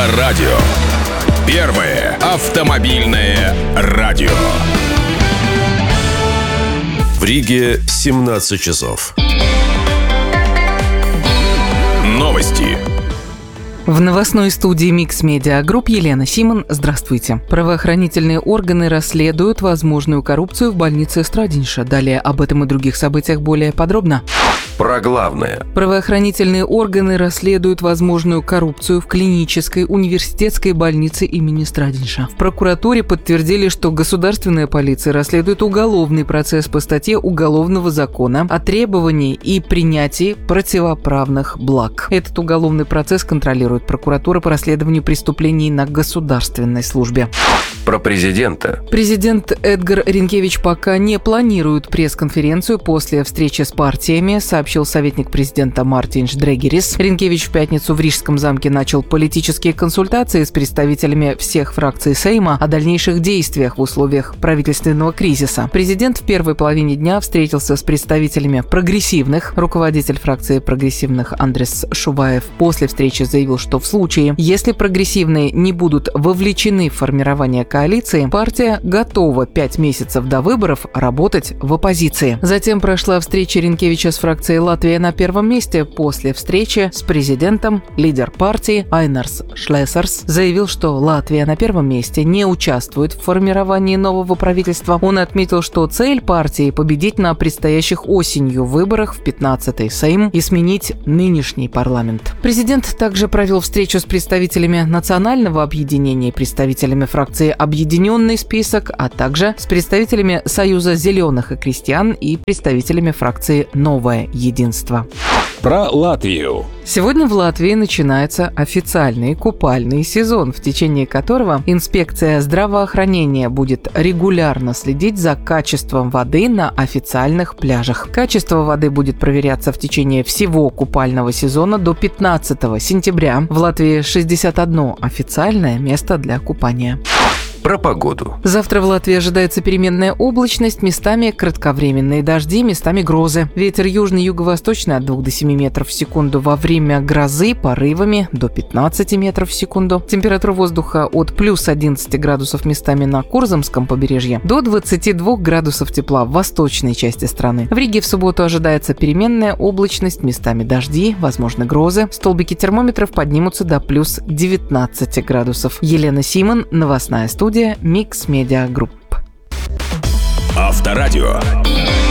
Авторадио. Первое автомобильное радио. В Риге 17 часов. Новости. В новостной студии Mix Media Group Елена Симон. Здравствуйте. Правоохранительные органы расследуют возможную коррупцию в больнице Страдинша. Далее об этом и других событиях более подробно. Про главное. Правоохранительные органы расследуют возможную коррупцию в клинической университетской больнице имени Страдинша. В прокуратуре подтвердили, что государственная полиция расследует уголовный процесс по статье Уголовного закона о требовании и принятии противоправных благ. Этот уголовный процесс контролирует прокуратура по расследованию преступлений на государственной службе. Про президента. Президент Эдгар Ринкевич пока не планирует пресс-конференцию после встречи с партиями, сообщил советник президента Мартинш Дрегерис. Ринкевич в пятницу в Рижском замке начал политические консультации с представителями всех фракций Сейма о дальнейших действиях в условиях правительственного кризиса. Президент в первой половине дня встретился с представителями прогрессивных. Руководитель фракции прогрессивных Андрес Шуваев после встречи заявил, что в случае, если прогрессивные не будут вовлечены в формирование коалиции, партия готова 5 месяцев до выборов работать в оппозиции. Затем прошла встреча Ринкевича с фракцией «Латвия на первом месте». После встречи с президентом лидер партии Айнарс Шлесерс заявил, что Латвия на первом месте не участвует в формировании нового правительства. Он отметил, что цель партии – победить на предстоящих осенью выборах в 15-й Сейм и сменить нынешний парламент. Президент также провел встречу с представителями национального объединения и представителями фракции «Объединенный список», а также с представителями Союза зеленых и крестьян и представителями фракции «Новое единство». Про Латвию. Сегодня в Латвии начинается официальный купальный сезон, в течение которого инспекция здравоохранения будет регулярно следить за качеством воды на официальных пляжах. Качество воды будет проверяться в течение всего купального сезона до 15 сентября. В Латвии 61 официальное место для купания. Про погоду. Завтра в Латвии ожидается переменная облачность, местами кратковременные дожди, местами грозы. Ветер южный, юго-восточный от 2 до 7 метров в секунду. Во время грозы порывами до 15 метров в секунду. Температура воздуха от плюс 11 градусов местами на Курзамском побережье до 22 градусов тепла в восточной части страны. В Риге в субботу ожидается переменная облачность, местами дожди, возможны грозы. Столбики термометров поднимутся до плюс 19 градусов. Елена Симон, новостная студия Mix Media Group. Авторадио.